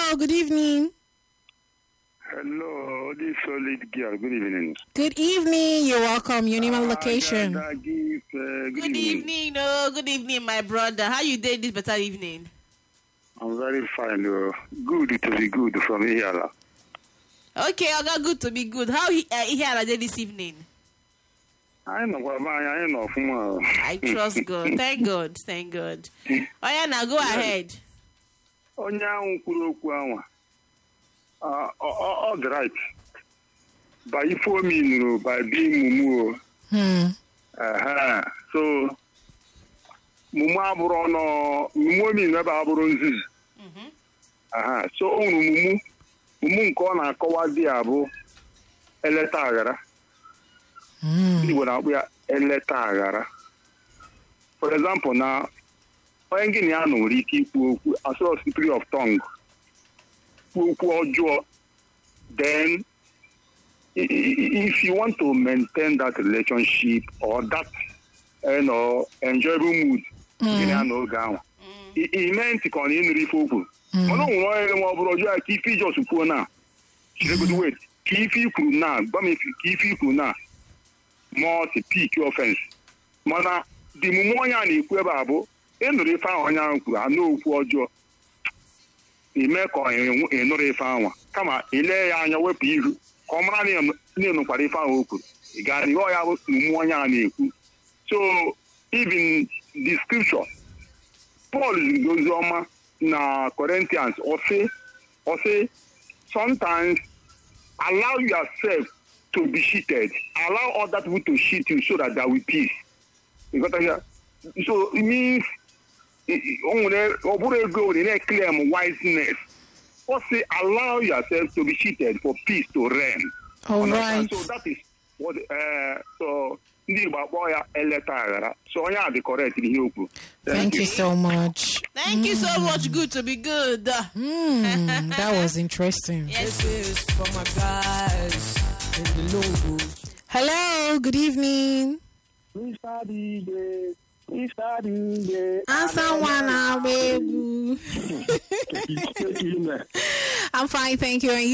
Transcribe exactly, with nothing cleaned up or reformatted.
Hello, good evening. Hello, this solid girl. Good evening. Good evening. You're welcome. Your name and Ah, location. that- that give, uh, good, Good evening, oh, good evening, my brother. How you doing this better evening? I'm very fine. Uh, good to be good from here. Okay, I got good to be good. How he, uh, here are they this evening? I know what I know from. I trust God. Thank God. Thank God. Oh yeah, now go ahead. Onye ahụ kwuru okwu ahụ ọ dị right by ife omi nụrụ by being mumu. Hmm. Aha. So mumu abụrụ ọnụ mumu omi nụ ebe abụrụ nzuzu. Aha. So o nwere mumu mumu nke ọ na-akọwa dị ya bụ eleta aghara. Ndị Igbo na-akpụ ya eleta aghara. For example, na onye gị na ya nwere ike ikwu okwu asọrọ slippery of tongue kwu okwu ọjọọ, then i- i- if you want to maintain that relationship or that you know, enjoyable mood gị na ya n'oge ahụ ime ntị ka ọ na-enụrụ ife okwu mana o nwere onye nwe ọ bụrụ ọjọọ ya ka ife ijọs kwuo na chiregodo wet ka ife ikwuru na gwa m ka ife ikwuru na mọt pik ofens mana dị mume onye a na-ekwu ebe a bụ ịnụrụ ife ahụ onye ahụ kwuru anụ okwu ọjọọ ime ka ị nụrụ ife ahụ kama ile ya anya wepụ ihu ka ọ mara na ị nụkwara ife ahụ o kwuru ị gara ihe ọ ya bụ mume onye a na-ekwu. So even the scripture Paul gozi ọma na Corinthians ọ sị ọ sị sometimes allow yourself to be cheated, allow other people to cheat you so that there will be peace. You got to hear? So it means ọ bụrụ ego na na-claim wiseness. Or say allow yourself to be cheated for peace to reign. All Understand? right. So that is what uh, so ndị Igbo akpọ ya eleta aghara. So onye a dị correct ihe okwu. Thank you so much. Thank you so much. Good to be good. Hmm. That was interesting. Yes. This is for my guys in the logo. Hello, good evening. Mister D J, Mister D J. Answer one, baby. I'm fine, thank you. And you?